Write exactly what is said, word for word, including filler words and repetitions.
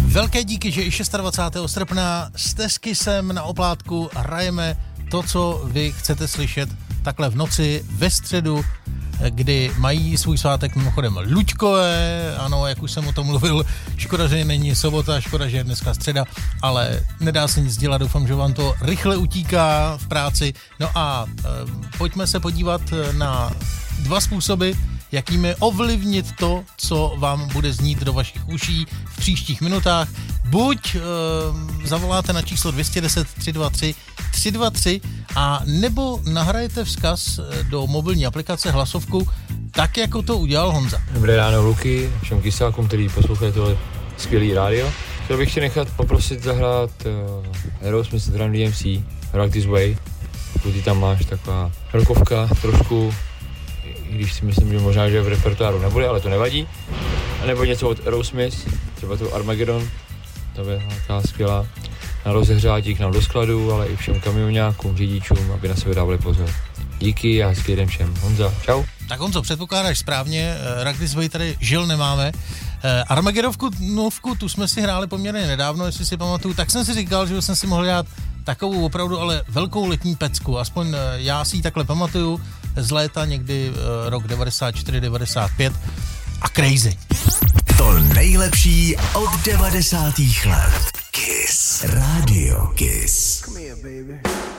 Velké díky, že i dvacátého šestého srpna s Teskysem na oplátku hrajeme to, co vy chcete slyšet takhle v noci ve středu, kdy mají svůj svátek mimochodem Luďkové, ano, jak už jsem o tom mluvil, škoda, že není sobota, škoda, že je dneska středa, ale nedá se nic dělat, doufám, že vám to rychle utíká v práci. No a e, pojďme se podívat na dva způsoby, jakými ovlivnit to, co vám bude znít do vašich uší v příštích minutách. Buď e, zavoláte na číslo dvě jedna nula tři dva tři tři dva tři a nebo nahrajete vzkaz do mobilní aplikace hlasovku, tak jako to udělal Honza. Dobré ráno, Luky, všem kysákům, který poslouchají tohle skvělý rádio. Chtěl bych tě nechat poprosit zahrát uh, Aerosmith Run D M C, Rock This Way. Pokud ty tam máš, taková rokovka trošku, i když si myslím, že možná, že v repertoáru nebude, ale to nevadí. A nebo něco od Aerosmith, třeba to Armageddon, to je taková skvělá. Na rozehřátík nám do skladu, ale i všem kamionňákům, řidičům, aby na sebe dávali pozor. Díky a hezký den všem. Honza, čau. Tak Honzo, předpokládáš správně, Rock This Way tady žil nemáme. Armageddovku, novku, tu jsme si hráli poměrně nedávno, jestli si pamatuju, tak jsem si říkal, že jsem si mohl dát takovou opravdu ale velkou letní pecku, aspoň já si ji takhle pamatuju z léta někdy rok devadesát čtyři devadesát pět a crazy. To nejlepší od devadesátých let. Kiss. Radio Kiss. Come here, baby.